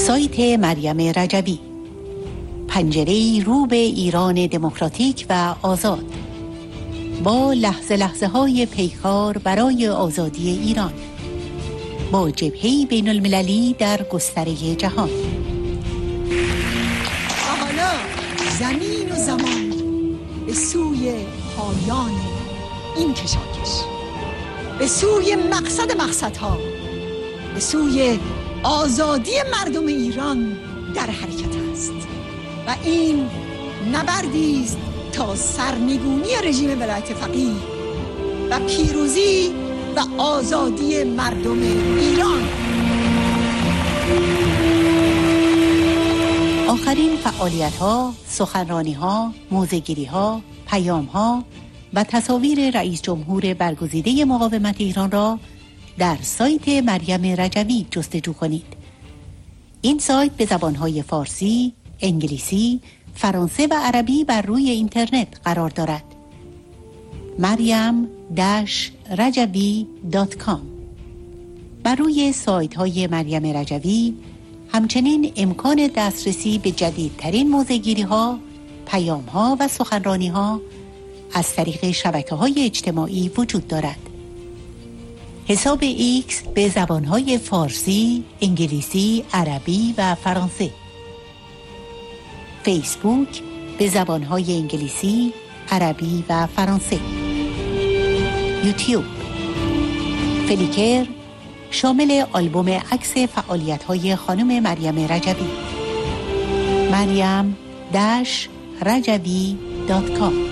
سایت مریم رجوی، پنجره‌ای رو به ایران دموکراتیک و آزاد، با لحظه های پیکار برای آزادی ایران، با جبهه‌ای بین المللی در گستره جهان. حالا زمین و زمان به سوی پایان این کشاکش، به سوی مقصدها، به سوی آزادی مردم ایران در حرکت است و این نبردی است تا سرنگونی رژیم ولایت فقیه و پیروزی و آزادی مردم ایران. آخرین فعالیت‌ها، سخنرانی‌ها، موضع‌گیری‌ها، پیام‌ها و تصاویر رئیس جمهور برگزیده مقاومت ایران را در سایت مریم رجوی جستجو کنید. این سایت به زبان‌های فارسی، انگلیسی، فرانسه و عربی بر روی اینترنت قرار دارد. maryam-rajavi.com. بر روی سایت‌های مریم رجوی همچنین امکان دسترسی به جدیدترین موضع‌گیری‌ها، پیام‌ها و سخنرانی‌ها از طریق شبکه‌های اجتماعی وجود دارد. حساب ایکس به زبان‌های فارسی، انگلیسی، عربی و فرانسه. فیسبوک به زبان‌های انگلیسی، عربی و فرانسه. یوتیوب. فلیکر شامل آلبوم عکس فعالیت‌های خانم مریم رجوی. maryam-rajavi.com.